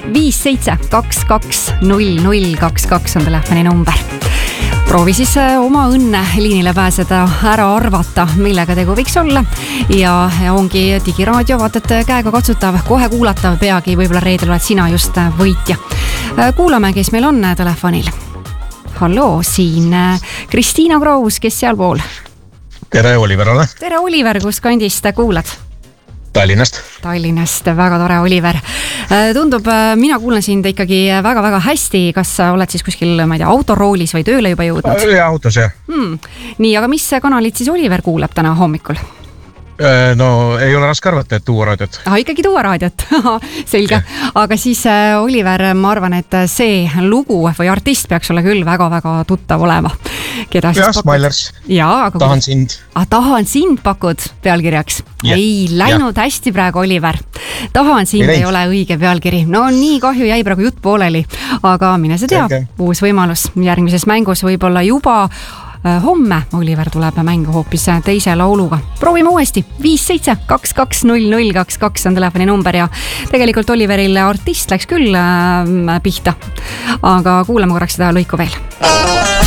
572200022 on telefoni number. Proovi siis oma õnne liinile pääseda, ära arvata, millega tegu võiks olla. Ja ongi digiraadio, vaatad käega katsutav, kohe kuulatav peagi, võib-olla reedel oled sina just võitja. Kuulame, kes meil on telefonil. Halloo, siin Kristiina Kroos, kes seal pool? Tere, Oliver ole. Tere, Oliver, kus kandist kuulad? Tallinnast, väga tore, Oliver. Tundub, mina kuulen sind ikkagi väga-väga hästi. Kas sa oled siis kuskil, ma ei tea, autoroolis või tööle juba jõudnud? Autos, jah. Nii, aga mis kanalit siis Oliver kuulab täna hommikul? No ei ole raske arvata, et Tuua raadiot. Ikkagi Tuua raadiot, selge. Aga siis Oliver, ma arvan, et see lugu või artist peaks olla küll väga-väga tuttav olema. Keda siis Smilers. Tahan sind. Tahan sind pakud pealkirjaks. Ei läinud hästi praegu, Oliver. Tahan sind ei ole õige pealkiri. No nii kahju jäi praegu jutt pooleli. Aga mine see tea, uus võimalus järgmises mängus võib-olla juba homme Oliver tuleb mängu hoopis teise lauluga. Proovime uuesti. 572200022 on telefoni number ja tegelikult Oliveril artist läks küll pihta. Aga kuulame korraks seda lõiku veel.